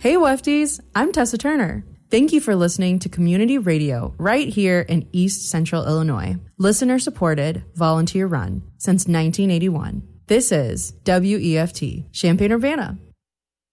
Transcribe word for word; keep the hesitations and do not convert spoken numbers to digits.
Hey, Wefties, I'm Tessa Turner. Thank you for listening to Community Radio right here in East Central Illinois. Listener supported, volunteer run since nineteen eighty-one. This is W E F T, Champaign-Urbana.